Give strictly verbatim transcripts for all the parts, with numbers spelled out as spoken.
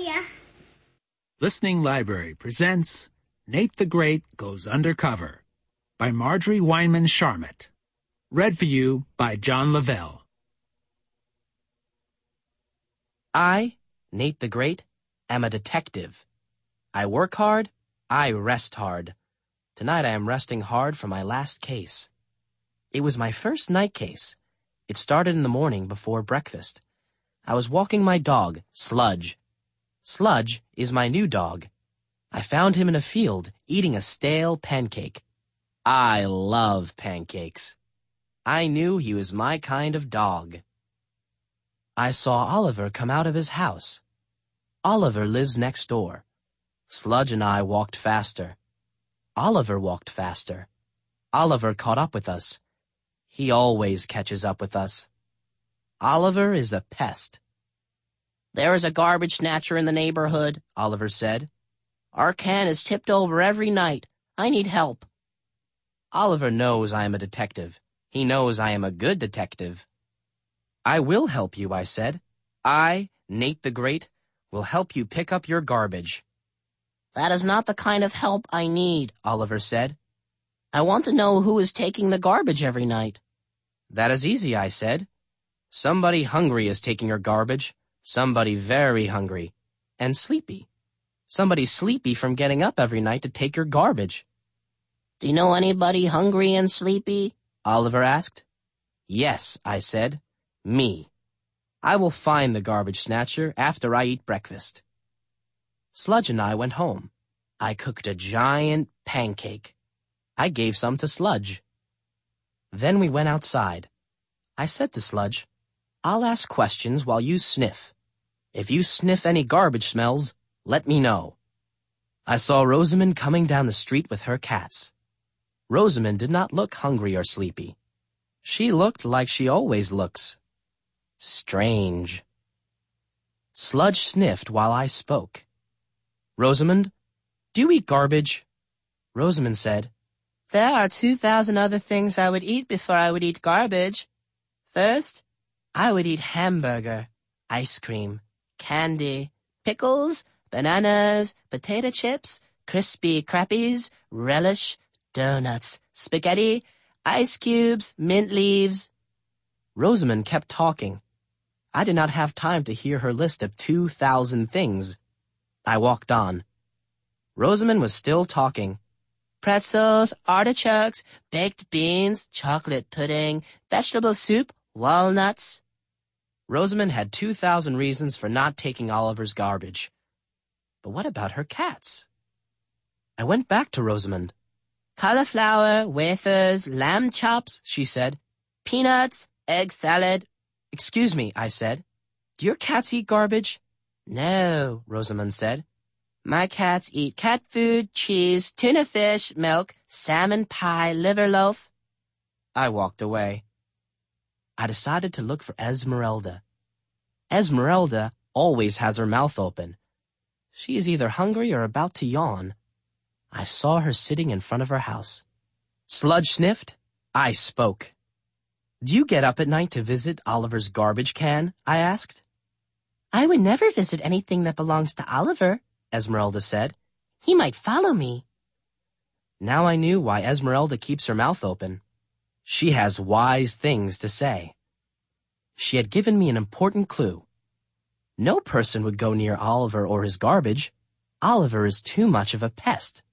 Hiya. Listening Library presents Nate the Great Goes Undercover by Marjorie Weinman Charmot. Read for you by John Lavelle. I, Nate the Great, am a detective. I work hard, I rest hard. Tonight I am resting hard for my last case. It was my first night case. It started in the morning before breakfast. I was walking my dog, Sludge. Sludge is my new dog. I found him in a field eating a stale pancake. I love pancakes. I knew he was my kind of dog. I saw Oliver come out of his house. Oliver lives next door. Sludge and I walked faster. Oliver walked faster. Oliver caught up with us. He always catches up with us. Oliver is a pest. "There is a garbage snatcher in the neighborhood," Oliver said. "Our can is tipped over every night. I need help." Oliver knows I am a detective. He knows I am a good detective. "I will help you," I said. "I, Nate the Great, will help you pick up your garbage." "That is not the kind of help I need," Oliver said. "I want to know who is taking the garbage every night." "That is easy," I said. "Somebody hungry is taking your garbage. Somebody very hungry. And sleepy. Somebody sleepy from getting up every night to take your garbage." "Do you know anybody hungry and sleepy?" Oliver asked. "Yes," I said. "Me. I will find the garbage snatcher after I eat breakfast." Sludge and I went home. I cooked a giant pancake. I gave some to Sludge. Then we went outside. I said to Sludge, "I'll ask questions while you sniff. If you sniff any garbage smells, let me know." I saw Rosamond coming down the street with her cats. Rosamond did not look hungry or sleepy. She looked like she always looks. Strange. Sludge sniffed while I spoke. "Rosamond, do you eat garbage?" Rosamond said, "There are two thousand other things I would eat before I would eat garbage. First, I would eat hamburger, ice cream, candy, pickles, bananas, potato chips, crispy crappies, relish, donuts, spaghetti, ice cubes, mint leaves." Rosamond kept talking. I did not have time to hear her list of two thousand things. I walked on. Rosamond was still talking. "Pretzels, artichokes, baked beans, chocolate pudding, vegetable soup, walnuts." Rosamond had two thousand reasons for not taking Oliver's garbage. But what about her cats? I went back to Rosamond. "Cauliflower, wafers, lamb chops," she said. "Peanuts, egg salad." "Excuse me," I said. "Do your cats eat garbage?" "No," Rosamond said. "My cats eat cat food, cheese, tuna fish, milk, salmon pie, liver loaf." I walked away. I decided to look for Esmeralda. Esmeralda always has her mouth open. She is either hungry or about to yawn. I saw her sitting in front of her house. Sludge sniffed. I spoke. "Do you get up at night to visit Oliver's garbage can?" I asked. "I would never visit anything that belongs to Oliver," Esmeralda said. "He might follow me." Now I knew why Esmeralda keeps her mouth open. She has wise things to say. She had given me an important clue. No person would go near Oliver or his garbage. Oliver is too much of a pest.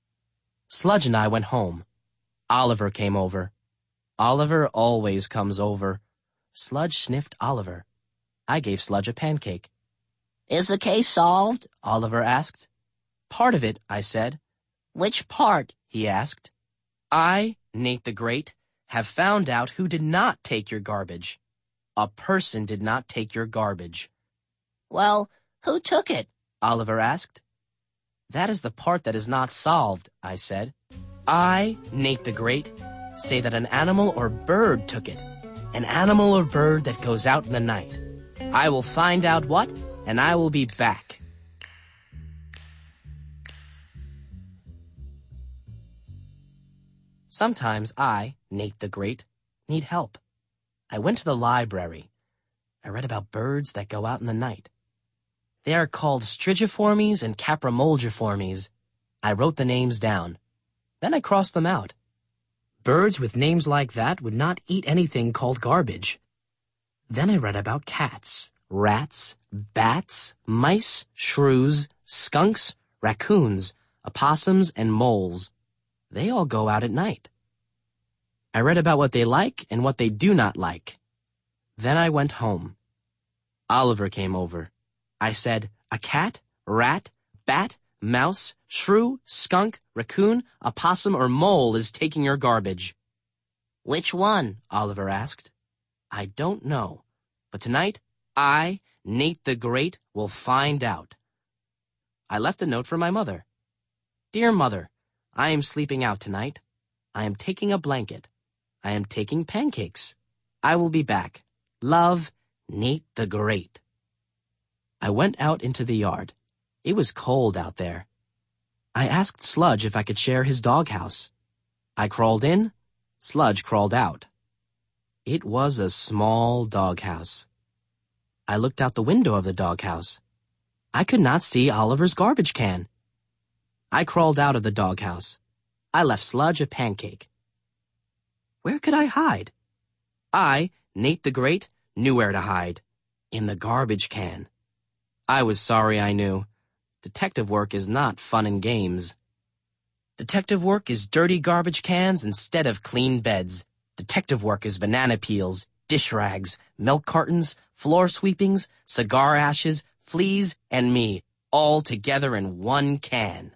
Sludge and I went home. Oliver came over. Oliver always comes over. Sludge sniffed Oliver. I gave Sludge a pancake. "Is the case solved?" Oliver asked. "Part of it," I said. "Which part?" he asked. "I, Nate the Great, have found out who did not take your garbage. A person did not take your garbage." "Well, who took it?" Oliver asked. "That is the part that is not solved," I said. "I, Nate the Great, say that an animal or bird took it. An animal or bird that goes out in the night. I will find out what, and I will be back." Sometimes I, Nate the Great, need help. I went to the library. I read about birds that go out in the night. They are called Strigiformes and Caprimulgiformes. I wrote the names down. Then I crossed them out. Birds with names like that would not eat anything called garbage. Then I read about cats, rats, bats, mice, shrews, skunks, raccoons, opossums, and moles. They all go out at night. I read about what they like and what they do not like. Then I went home. Oliver came over. I said, a cat, rat, bat, mouse, shrew, skunk, raccoon, opossum, or mole is taking your garbage. Which one? Oliver asked. I don't know, but tonight, I, Nate the Great, will find out. I left a note for my mother. Dear Mother, I am sleeping out tonight. I am taking a blanket. I am taking pancakes. I will be back. Love, Nate the Great. I went out into the yard. It was cold out there. I asked Sludge if I could share his doghouse. I crawled in. Sludge crawled out. It was a small doghouse. I looked out the window of the doghouse. I could not see Oliver's garbage can. I crawled out of the doghouse. I left Sludge a pancake. Where could I hide? I, Nate the Great, knew where to hide. In the garbage can. I was sorry I knew. Detective work is not fun and games. Detective work is dirty garbage cans instead of clean beds. Detective work is banana peels, dish rags, milk cartons, floor sweepings, cigar ashes, fleas, and me, all together in one can.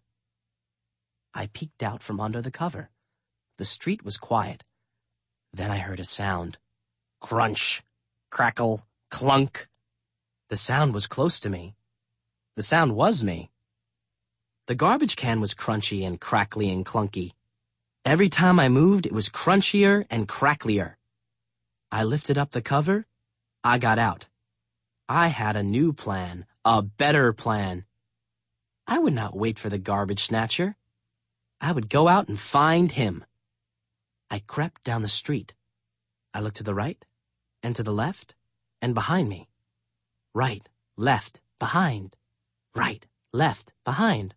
I peeked out from under the cover. The street was quiet. Then I heard a sound. Crunch, crackle, clunk. The sound was close to me. The sound was me. The garbage can was crunchy and crackly and clunky. Every time I moved, it was crunchier and cracklier. I lifted up the cover. I got out. I had a new plan, a better plan. I would not wait for the garbage snatcher. I would go out and find him. I crept down the street. I looked to the right, and to the left, and behind me. Right, left, behind. Right, left, behind.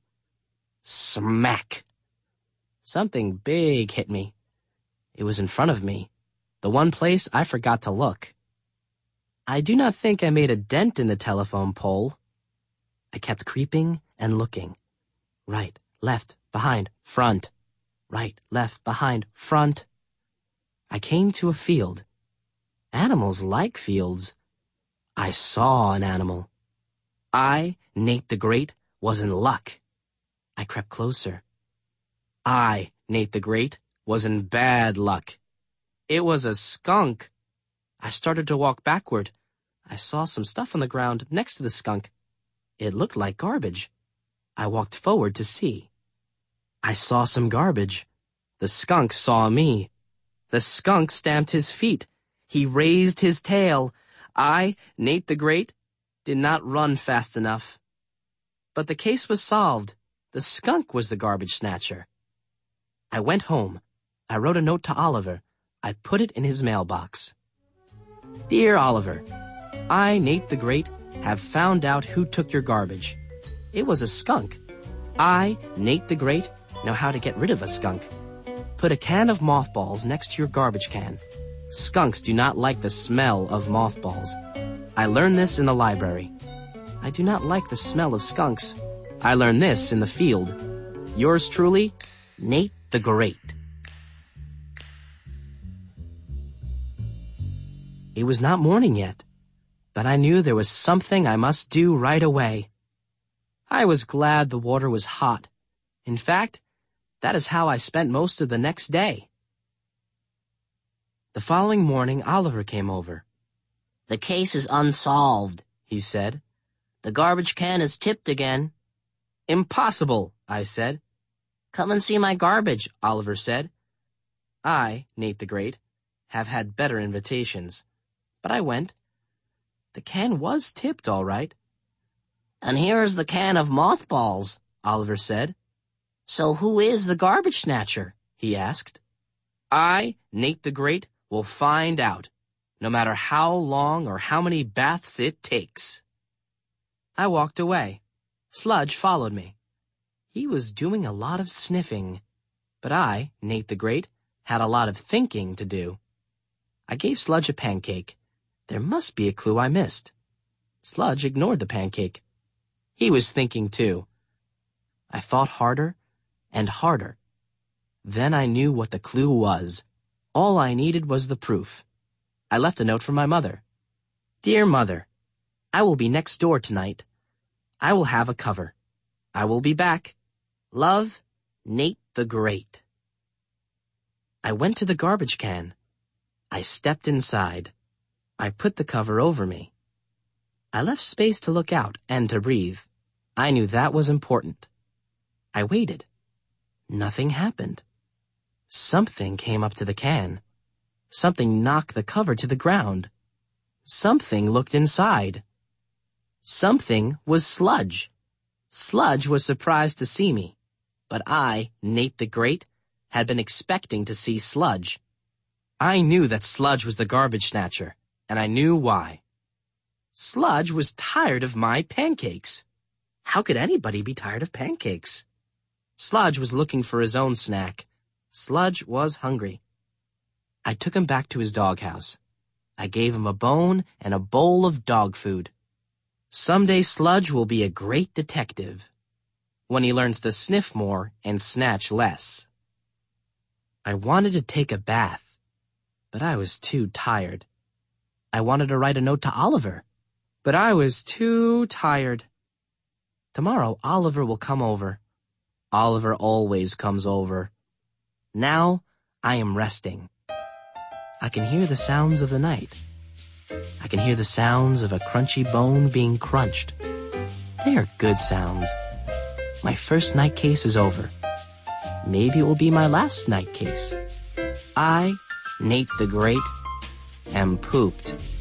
Smack! Something big hit me. It was in front of me, the one place I forgot to look. I do not think I made a dent in the telephone pole. I kept creeping and looking. Right, left, behind, front. Right, left, behind, front. I came to a field. Animals like fields. I saw an animal. I, Nate the Great, was in luck. I crept closer. I, Nate the Great, was in bad luck. It was a skunk. I started to walk backward. I saw some stuff on the ground next to the skunk. It looked like garbage. I walked forward to see. I saw some garbage. The skunk saw me. The skunk stamped his feet. He raised his tail. I, Nate the Great, did not run fast enough. But the case was solved. The skunk was the garbage snatcher. I went home. I wrote a note to Oliver. I put it in his mailbox. Dear Oliver, I, Nate the Great, have found out who took your garbage. It was a skunk. I, Nate the Great, know how to get rid of a skunk. Put a can of mothballs next to your garbage can. Skunks do not like the smell of mothballs. I learned this in the library. I do not like the smell of skunks. I learned this in the field. Yours truly, Nate the Great. It was not morning yet, but I knew there was something I must do right away. I was glad the water was hot. In fact, that is how I spent most of the next day. The following morning, Oliver came over. The case is unsolved, he said. The garbage can is tipped again. Impossible, I said. Come and see my garbage, Oliver said. I, Nate the Great, have had better invitations. But I went. The can was tipped, all right. And here's the can of mothballs, Oliver said. So who is the garbage snatcher? He asked. I, Nate the Great, will find out, no matter how long or how many baths it takes. I walked away. Sludge followed me. He was doing a lot of sniffing, but I, Nate the Great, had a lot of thinking to do. I gave Sludge a pancake. There must be a clue I missed. Sludge ignored the pancake. He was thinking too. I thought harder and harder. Then I knew what the clue was. All I needed was the proof. I left a note for my mother. Dear Mother, I will be next door tonight. I will have a cover. I will be back. Love, Nate the Great. I went to the garbage can. I stepped inside. I put the cover over me. I left space to look out and to breathe. I knew that was important. I waited. Nothing happened. Something came up to the can. Something knocked the cover to the ground. Something looked inside. Something was Sludge. Sludge was surprised to see me, but I, Nate the Great, had been expecting to see Sludge. I knew that Sludge was the garbage snatcher, and I knew why. Sludge was tired of my pancakes. How could anybody be tired of pancakes? Sludge was looking for his own snack. Sludge was hungry. I took him back to his doghouse. I gave him a bone and a bowl of dog food. Someday Sludge will be a great detective when he learns to sniff more and snatch less. I wanted to take a bath, but I was too tired. I wanted to write a note to Oliver, but I was too tired. Tomorrow Oliver will come over. Oliver always comes over. Now I am resting. I can hear the sounds of the night. I can hear the sounds of a crunchy bone being crunched. They are good sounds. My first night case is over. Maybe it will be my last night case. I, Nate the Great, am pooped.